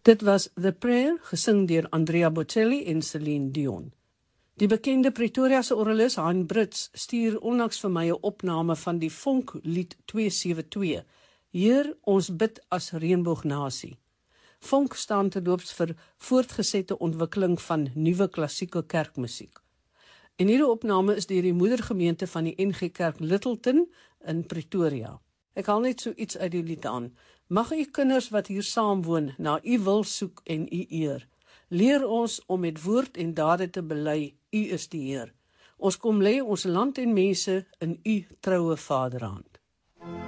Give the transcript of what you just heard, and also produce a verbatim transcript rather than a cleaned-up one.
Dit was The Prayer, gesing deur Andrea Bocelli en Celine Dion. Die bekende Pretoriase orgelis Hein Brits stuur onlangs vir my 'n opname van die Vonklied twee sewe twee. Heer, ons bid as reënboognasie. Vonk staan terloops vir voortgesette ontwikkeling van nuwe klassieke kerkmusiek. En hierdie opname is deur die moedergemeente van die N G Kerk Littleton in Pretoria. Ek haal net so iets uit die lied aan. Mag u kinders wat hier saamwoon na u wil soek en u eer. Leer ons om met woord en dade te bely, u is die Heer. Ons kom lê ons land en mense in u troue Vaderhand.